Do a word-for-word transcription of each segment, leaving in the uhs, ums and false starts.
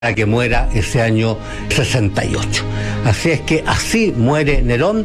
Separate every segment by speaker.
Speaker 1: para que muera ese año sesenta y ocho. Así es que así muere Nerón,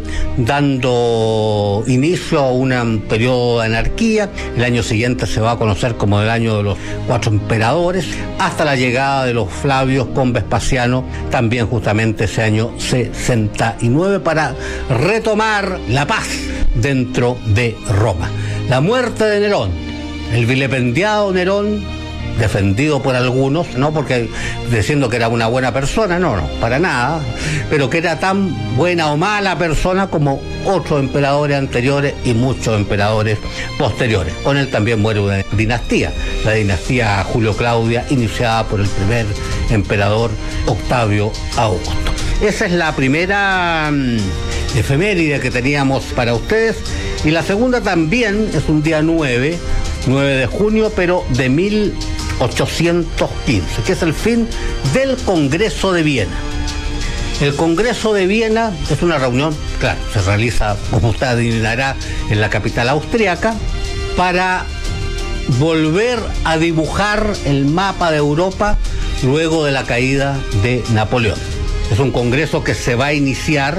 Speaker 1: dando inicio a un periodo de anarquía. El año siguiente se va a conocer como el año de los cuatro emperadores, hasta la llegada de los Flavios con Vespasiano, también justamente ese año sesenta y nueve, para retomar la paz dentro de Roma. La muerte de Nerón, el vilipendiado Nerón, defendido por algunos, no porque diciendo que era una buena persona, no, no, para nada, pero que era tan buena o mala persona como otros emperadores anteriores y muchos emperadores posteriores. Con él también muere una dinastía, la dinastía Julio Claudia, iniciada por el primer emperador Octavio Augusto. Esa es la primera um, efeméride que teníamos para ustedes, y la segunda también es un día nueve de junio, pero de mil ochocientos quince, que es el fin del Congreso de Viena. El Congreso de Viena es una reunión, claro, se realiza, como usted adivinará, en la capital austriaca, para volver a dibujar el mapa de Europa luego de la caída de Napoleón. Es un congreso que se va a iniciar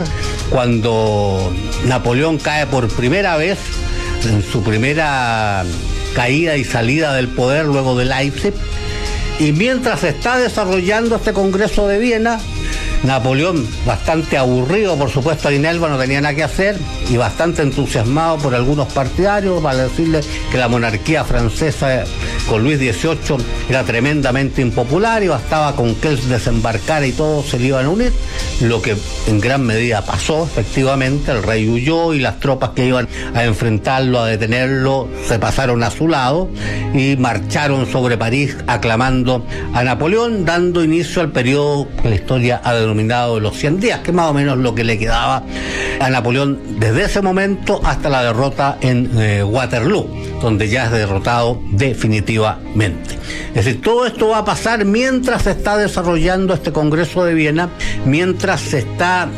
Speaker 1: cuando Napoleón cae por primera vez en su primera caída y salida del poder luego de Leipzig, y mientras se está desarrollando este Congreso de Viena, Napoleón, bastante aburrido, por supuesto, en Elba no tenía nada que hacer, y bastante entusiasmado por algunos partidarios para decirle que la monarquía francesa con Luis dieciocho era tremendamente impopular y bastaba con que él desembarcara y todos se le iban a unir, lo que en gran medida pasó. Efectivamente, el rey huyó y las tropas que iban a enfrentarlo, a detenerlo, se pasaron a su lado y marcharon sobre París aclamando a Napoleón, dando inicio al periodo que la historia ha denominado de los cien días, que es más o menos lo que le quedaba a Napoleón desde ese momento hasta la derrota en eh, Waterloo, donde ya es derrotado definitivamente. Es decir, todo esto va a pasar mientras se está desarrollando este Congreso de Viena, mientras se está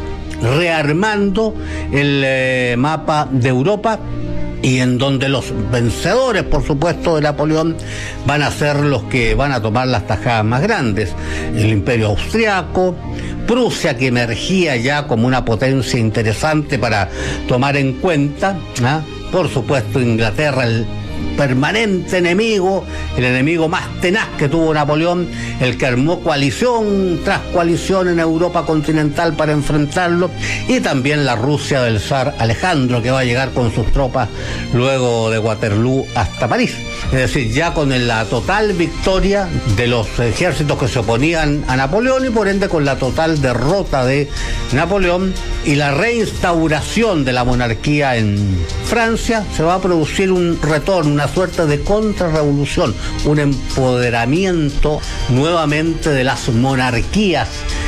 Speaker 1: rearmando el eh, mapa de Europa, y en donde los vencedores, por supuesto, de Napoleón van a ser los que van a tomar las tajadas más grandes. El Imperio Austriaco, Prusia, que emergía ya como una potencia interesante para tomar en cuenta, ¿ah? Por supuesto, Inglaterra, el permanente enemigo, el enemigo más tenaz que tuvo Napoleón, el que armó coalición tras coalición en Europa continental para enfrentarlo, y también la Rusia del zar Alejandro, que va a llegar con sus tropas luego de Waterloo hasta París. Es decir, ya con la total victoria de los ejércitos que se oponían a Napoleón, y por ende con la total derrota de Napoleón y la reinstauración de la monarquía en Francia, se va a producir un retorno, una suerte de contrarrevolución, un empoderamiento nuevamente de las monarquías.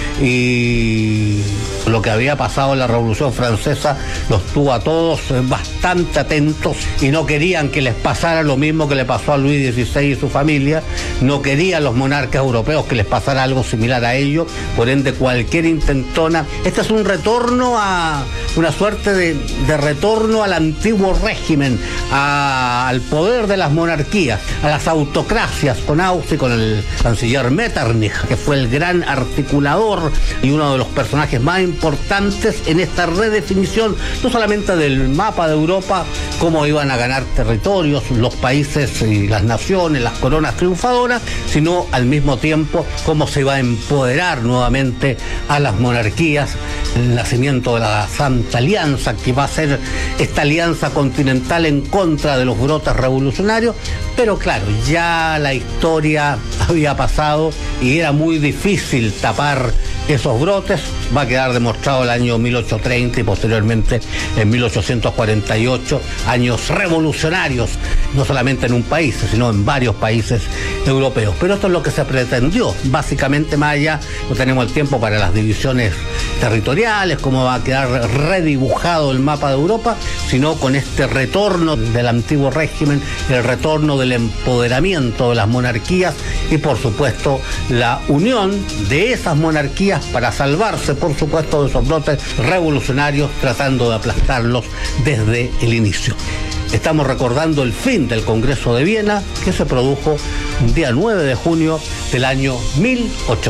Speaker 1: Y lo que había pasado en la Revolución Francesa los tuvo a todos bastante atentos, y no querían que les pasara lo mismo que le pasó a Luis dieciséis y su familia. No querían los monarcas europeos que les pasara algo similar a ellos. Por ende, cualquier intentona, este es un retorno a una suerte de, de retorno al antiguo régimen, a, al poder de las monarquías, a las autocracias, con Austria y con el canciller Metternich, que fue el gran articulador y uno de los personajes más importantes en esta redefinición, no solamente del mapa de Europa, cómo iban a ganar territorios los países y las naciones, las coronas triunfadoras, sino al mismo tiempo cómo se iba a empoderar nuevamente a las monarquías, el nacimiento de la Santa Alianza, que va a ser esta alianza continental en contra de los brotes revolucionarios. Pero claro, ya la historia había pasado y era muy difícil tapar esos brotes. Va a quedar demostrado el año mil ochocientos treinta y posteriormente en mil ochocientos cuarenta y ocho, años revolucionarios, no solamente en un país, sino en varios países europeos. Pero esto es lo que se pretendió, básicamente, más allá, no tenemos el tiempo para las divisiones territoriales, cómo va a quedar redibujado el mapa de Europa, sino con este retorno del antiguo régimen, el retorno del empoderamiento de las monarquías y, por supuesto, la unión de esas monarquías para salvarse, por supuesto, de esos brotes revolucionarios, tratando de aplastarlos desde el inicio. Estamos recordando el fin del Congreso de Viena, que se produjo el día nueve de junio del año mil ochocientos